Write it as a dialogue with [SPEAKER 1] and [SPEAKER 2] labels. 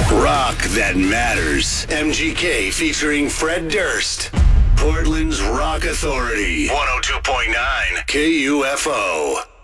[SPEAKER 1] Rock that matters. MGK featuring Fred Durst. Portland's Rock Authority. 102.9 KUFO.